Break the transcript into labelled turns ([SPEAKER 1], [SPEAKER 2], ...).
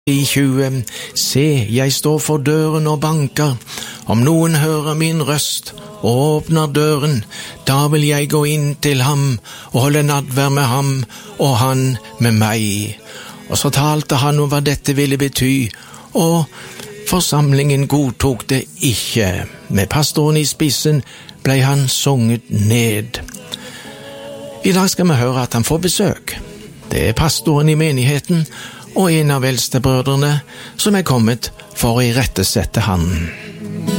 [SPEAKER 1] I 20, se, jeg står for døren og banker. Om noen hører min røst og åpner døren, da vil jeg gå inn til ham og holde nadvær med ham og han med meg. Og så talte han om hva dette ville bety, og forsamlingen godtok det ikke. Med pastoren i spissen ble han sunget ned. I dag skal vi høre at han får besøk. Det er pastoren i menigheten og en av eldstebrødrene som er kommet for å irettesette han.